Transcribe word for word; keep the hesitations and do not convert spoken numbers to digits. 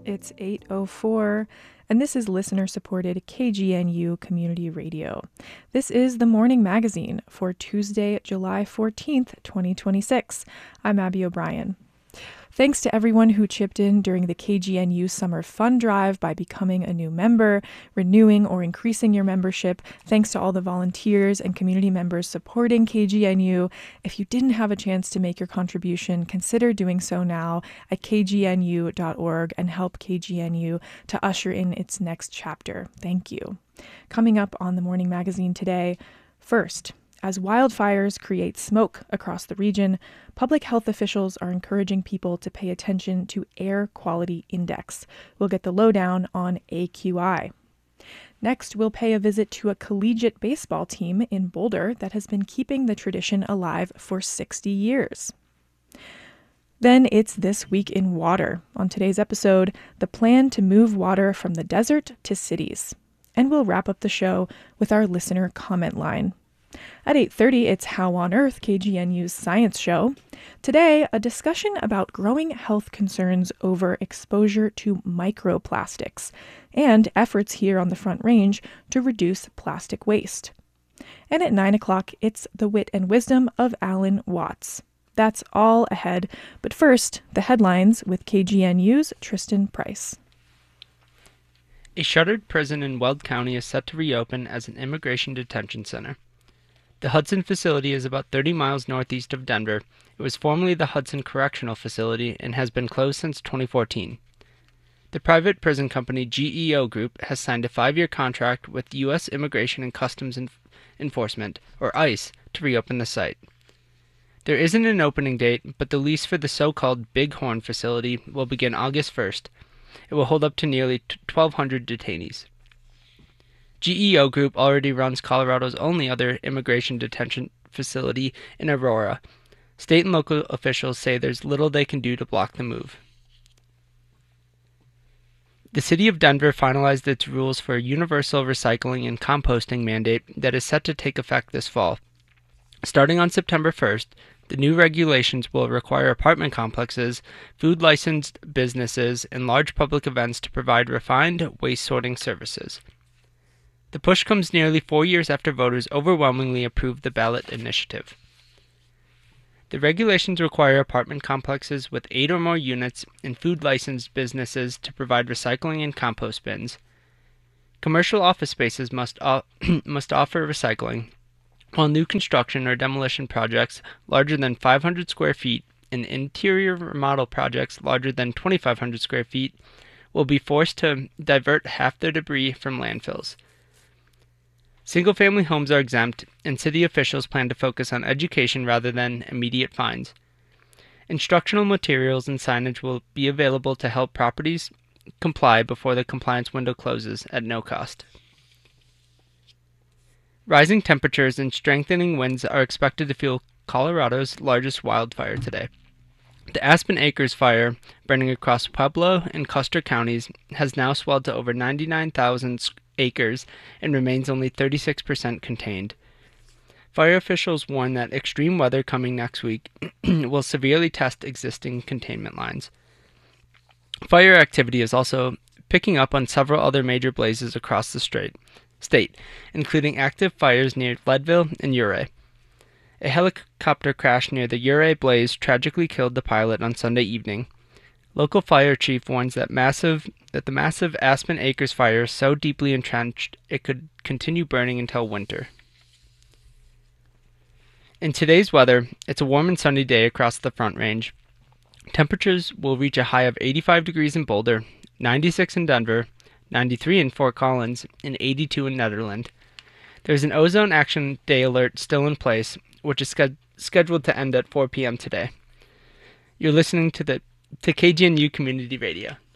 It's eight oh four, and this is listener-supported K G N U Community Radio. This is the Morning Magazine for Tuesday, July fourteenth, twenty twenty-six. I'm Abby O'Brien. Thanks to everyone who chipped in during the K G N U Summer Fun Drive by becoming a new member, renewing or increasing your membership. Thanks to all the volunteers and community members supporting K G N U. If you didn't have a chance to make your contribution, consider doing so now at k g n u dot org and help K G N U to usher in its next chapter. Thank you. Coming up on the Morning Magazine today, first, as wildfires create smoke across the region, public health officials are encouraging people to pay attention to air quality index. We'll get the lowdown on A Q I. Next, we'll pay a visit to a collegiate baseball team in Boulder that has been keeping the tradition alive for sixty years. Then it's This Week in Water. On today's episode, the plan to move water from the desert to cities. And we'll wrap up the show with our listener comment line. At eight thirty, it's How on Earth, K G N U's science show. Today, a discussion about growing health concerns over exposure to microplastics and efforts here on the Front Range to reduce plastic waste. And at nine o'clock, it's The Wit and Wisdom of Alan Watts. That's all ahead, but first, the headlines with K G N U's Tristan Price. A shuttered prison in Weld County is set to reopen as an immigration detention center. The Hudson facility is about thirty miles northeast of Denver. It was formerly the Hudson Correctional Facility and has been closed since twenty fourteen. The private prison company G E O Group has signed a five-year contract with U S Immigration and Customs Enf- Enforcement, or ICE, to reopen the site. There isn't an opening date, but the lease for the so-called Bighorn facility will begin August first. It will hold up to nearly twelve hundred detainees. G E O Group already runs Colorado's only other immigration detention facility in Aurora. State and local officials say there's little they can do to block the move. The city of Denver finalized its rules for a universal recycling and composting mandate that is set to take effect this fall. Starting on September first, the new regulations will require apartment complexes, food licensed businesses, and large public events to provide refined waste sorting services. The push comes nearly four years after voters overwhelmingly approved the ballot initiative. The regulations require apartment complexes with eight or more units and food-licensed businesses to provide recycling and compost bins. Commercial office spaces must, o- must offer recycling, while new construction or demolition projects larger than five hundred square feet and interior remodel projects larger than twenty-five hundred square feet will be forced to divert half their debris from landfills. Single-family homes are exempt, and city officials plan to focus on education rather than immediate fines. Instructional materials and signage will be available to help properties comply before the compliance window closes at no cost. Rising temperatures and strengthening winds are expected to fuel Colorado's largest wildfire today. The Aspen Acres fire, burning across Pueblo and Custer counties, has now swelled to over ninety-nine thousand acres and remains only thirty-six percent contained. Fire officials warn that extreme weather coming next week will severely test existing containment lines. Fire activity is also picking up on several other major blazes across the state, state, including active fires near Leadville and Ouray. A helicopter crash near the Ouray blaze tragically killed the pilot on Sunday evening. Local fire chief warns that massive that the massive Aspen Acres fire is so deeply entrenched it could continue burning until winter. In today's weather, it's a warm and sunny day across the Front Range. Temperatures will reach a high of eighty-five degrees in Boulder, ninety-six in Denver, ninety-three in Fort Collins, and eighty-two in Nederland. There's an ozone action day alert still in place, which is sched- scheduled to end at four p.m. today. You're listening to the to K G N U Community Radio.